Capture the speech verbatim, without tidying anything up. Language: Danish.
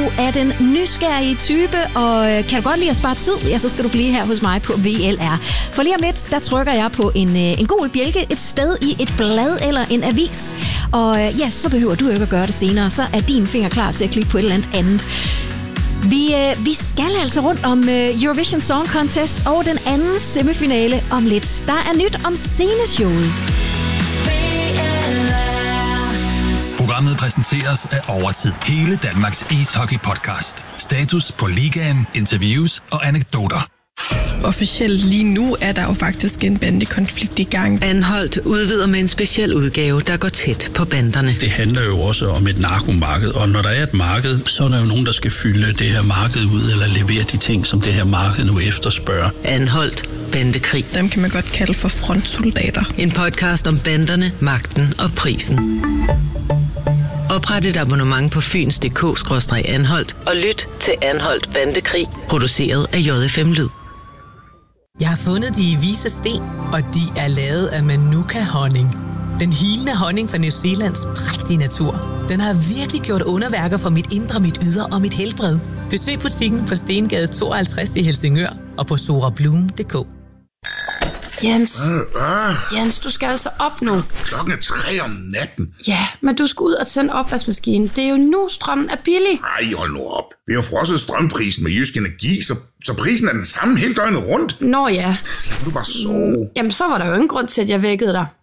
du er den nysgerrige type, og kan du godt lide at spare tid, ja, så skal du blive her hos mig på V L R. For lige om lidt, der trykker jeg på en, en gul bjælke et sted i et blad eller en avis. Og ja, så behøver du ikke at gøre det senere, så er din finger klar til at klikke på et eller andet andet. Vi, øh, vi skal altså rundt om øh, Eurovision Song Contest og den anden semifinale om lidt. Der er nyt om sceneshowet. Programmet præsenteres af Overtid. Hele Danmarks ishockey-podcast. Status på ligaen, interviews og anekdoter. Officielt lige nu er der jo faktisk en bandekonflikt i gang. Anholdt udvider med en speciel udgave, der går tæt på banderne. Det handler jo også om et narkomarked, og når der er et marked, så er der jo nogen, der skal fylde det her marked ud, eller levere de ting, som det her marked nu efterspørger. Anholdt bandekrig. Dem kan man godt kalde for frontsoldater. En podcast om banderne, magten og prisen. Opret et abonnement på fyns punktum d k skråstreg anholdt og lyt til Anholdt Bandekrig, produceret af J F M Lyd. Jeg har fundet de vise sten, og de er lavet af Manuka-honning. Den hilende honning fra New Zealands prægtige natur. Den har virkelig gjort underværker for mit indre, mit ydre og mit helbred. Besøg butikken på Stengade tooghalvtreds i Helsingør og på sorablum punktum d k. Jens, øh, øh. Jens, du skal altså op nu. Klokken er tre om natten. Ja, men du skal ud og tænde opvaskemaskinen. Det er jo nu, strømmen er billig. Ej, hold nu op. Vi har frosset strømprisen med Jysk Energi, så, så prisen er den samme hele døgnet rundt. Nå ja. Lad du bare sove. Jamen, så var der jo ingen grund til, at jeg vækkede dig.